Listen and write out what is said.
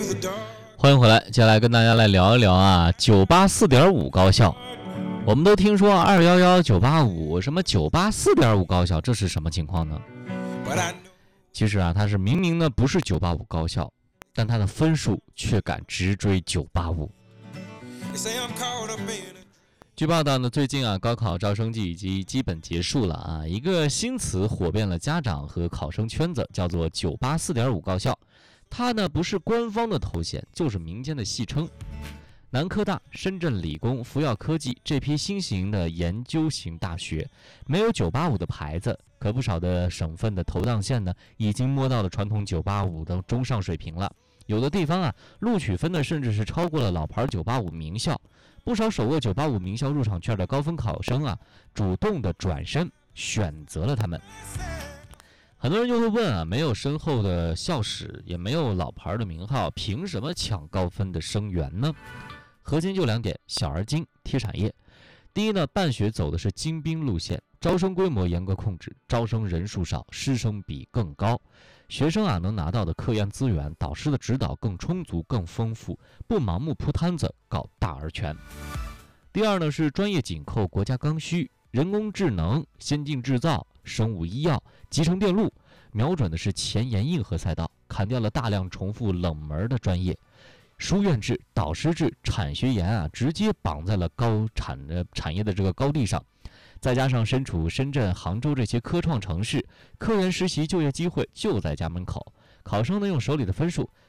欢迎回来，接下来跟大家来聊一聊啊，984.5高校。我们都听说211、985，什么984.5高校，这是什么情况呢？其实啊，它是明明呢不是985高校，但它的分数却敢直追985。据报道呢，最近啊，高考招生季已经基本结束了啊，一个新词火遍了家长和考生圈子，叫做984.5高校。它呢不是官方的头衔，就是民间的戏称。南科大、深圳理工、福耀科技这批新型的研究型大学，没有985的牌子，可不少的省份的头档线呢，已经摸到了传统985的中上水平了。有的地方啊，录取分呢甚至是超过了老牌985名校。不少手握985名校入场券的高分考生啊，主动的转身选择了他们。很多人就会问啊，没有深厚的校史，也没有老牌的名号，凭什么抢高分的生源呢？核心就2点：小而精，贴产业。第一呢，办学走的是精兵路线，招生规模严格控制，招生人数少，师生比更高，学生啊能拿到的科研资源、导师的指导更充足、更丰富，不盲目铺摊子搞大而全。第二呢，是专业紧扣国家刚需，人工智能、先进制造、生物医药、集成电路，瞄准的是前沿硬核赛道，砍掉了大量重复冷门的专业。书院制、导师制、产学研啊，直接绑在了产业的这个高地上。再加上身处深圳、杭州这些科创城市，科研实习就业机会就在家门口。考生呢用手里的分数